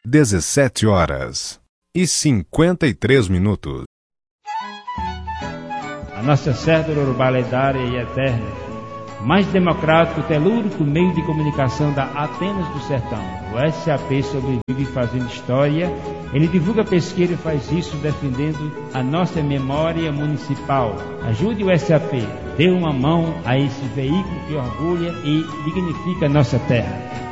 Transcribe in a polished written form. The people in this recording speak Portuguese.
17h53. A nossa cédula urbana lendária e eterna, mais democrático, telúrico meio de comunicação da Atenas do Sertão. O SAP sobrevive fazendo história. Ele divulga pesquisa e faz isso defendendo a nossa memória municipal. Ajude o SAP, dê uma mão a esse veículo que orgulha e dignifica a nossa terra.